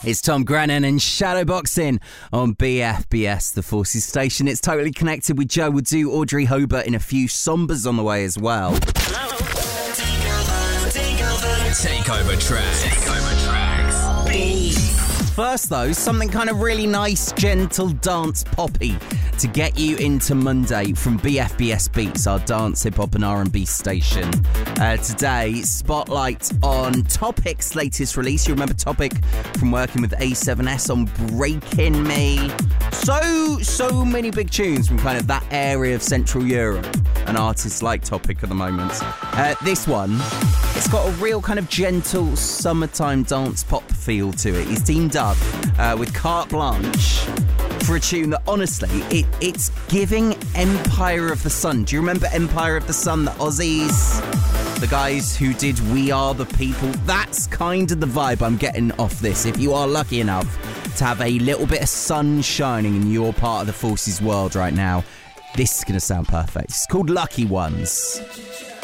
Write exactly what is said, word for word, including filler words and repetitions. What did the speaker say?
It's Tom Grennan and Shadowboxing on B F B S, the Forces station. It's totally connected with Joe Woodoo, Audrey Hobart, and a few Sombers on the way as well. Takeover tracks. Takeover tracks. B. First, though, something kind of really nice, gentle dance poppy to get you into Monday from B F B S Beats, our dance, hip-hop and R and B station. Uh, today, spotlight on Topic's latest release. You remember Topic from working with A seven S on Breaking Me. So, so many big tunes from kind of that area of Central Europe. An artist like Topic at the moment. Uh, this one, it's got a real kind of gentle summertime dance pop feel to it. He's teamed up uh, with Carte Blanche for a tune that, honestly, it, it's giving Empire of the Sun. Do you remember Empire of the Sun, the Aussies? The guys who did We Are the People? That's kind of the vibe I'm getting off this. If you are lucky enough to have a little bit of sun shining in your part of the Forces world right now, this is going to sound perfect. It's called Lucky Ones.